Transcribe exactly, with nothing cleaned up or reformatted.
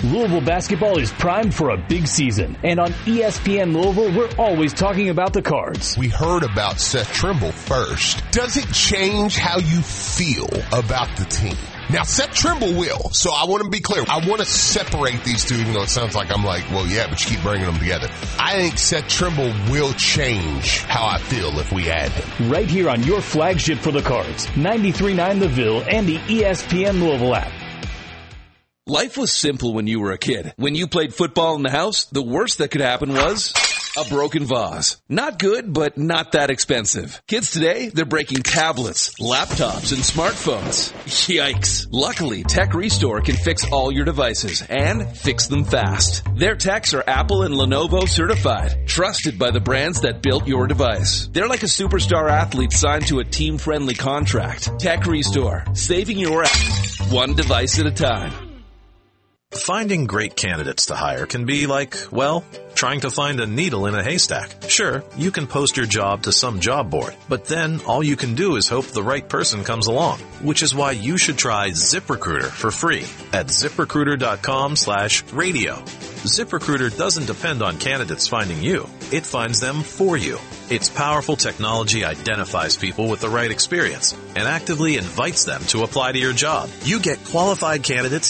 Louisville basketball is primed for a big season. And on E S P N Louisville, we're always talking about the Cards. We heard about Seth Trimble first. Does it change how you feel about the team? Now, Seth Trimble will, so I want to be clear. I want to separate these two, even though it sounds like I'm like, well, yeah, but you keep bringing them together. I think Seth Trimble will change how I feel if we add him. Right here on your flagship for the Cards, ninety-three point nine The Ville and the E S P N Louisville app. Life was simple when you were a kid. When you played football in the house, the worst that could happen was a broken vase. Not good, but not that expensive. Kids today, they're breaking tablets, laptops, and smartphones. Yikes. Luckily, Tech Restore can fix all your devices and fix them fast. Their techs are Apple and Lenovo certified, trusted by the brands that built your device. They're like a superstar athlete signed to a team-friendly contract. Tech Restore, saving your ass one device at a time. Finding great candidates to hire can be like, well, trying to find a needle in a haystack. Sure, you can post your job to some job board, but then all you can do is hope the right person comes along, which is why you should try ZipRecruiter for free at ZipRecruiter.com slash radio. ZipRecruiter doesn't depend on candidates finding you. It finds them for you. Its powerful technology identifies people with the right experience and actively invites them to apply to your job. You get qualified candidates